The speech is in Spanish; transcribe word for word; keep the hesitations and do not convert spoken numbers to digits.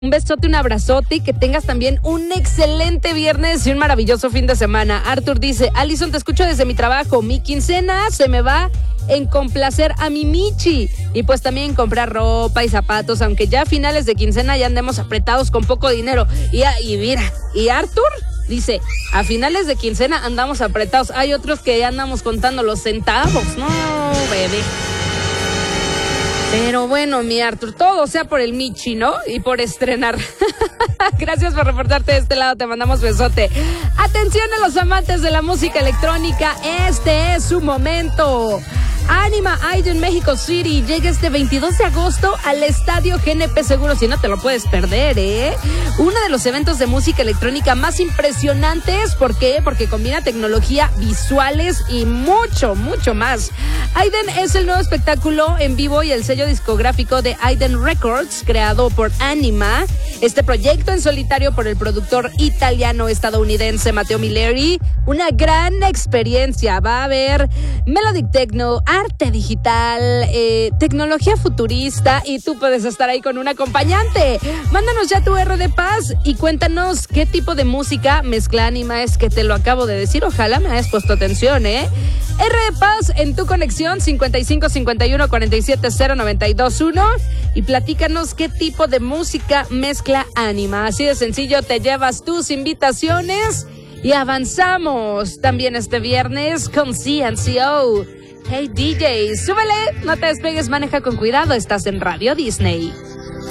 Un besote, un abrazote y que tengas también un excelente viernes y un maravilloso fin de semana. Arthur dice, Alison, te escucho desde mi trabajo. Mi quincena se me va en complacer a mi Michi. Y pues también comprar ropa y zapatos, aunque ya a finales de quincena ya andemos apretados con poco dinero. Y, y mira, y Arthur dice, a finales de quincena andamos apretados. Hay otros que ya andamos contando los centavos. No, bebé. Pero bueno, mi Arthur, todo sea por el Michi, ¿no? Y por estrenar. Gracias por reportarte de este lado, te mandamos besote. Atención a los amantes de la música electrónica, este es su momento. Anima Aiden México City llega este veintidós de agosto al Estadio G N P Seguros, si no te lo puedes perder, ¿eh? Uno de los eventos de música electrónica más impresionantes. ¿Por qué? Porque combina tecnología, visuales y mucho, mucho más. Aiden es el nuevo espectáculo en vivo y el sello discográfico de Aiden Records, creado por Anima. Este proyecto en solitario por el productor italiano-estadounidense Matteo Milleri. Una gran experiencia. Va a haber melodic techno, arte digital, eh, tecnología futurista y tú puedes estar ahí con un acompañante. Mándanos ya tu R de Paz y cuéntanos qué tipo de música mezcla Anima. Es que te lo acabo de decir, ojalá me hayas puesto atención, ¿eh? R de Paz en tu conexión cincuenta y cinco cincuenta y uno cuarenta y siete cero noventa y dos uno y platícanos qué tipo de música mezcla Anima. Así de sencillo, te llevas tus invitaciones y avanzamos también este viernes con C N C O. Hey D J, súbele, no te despegues, maneja con cuidado, estás en Radio Disney.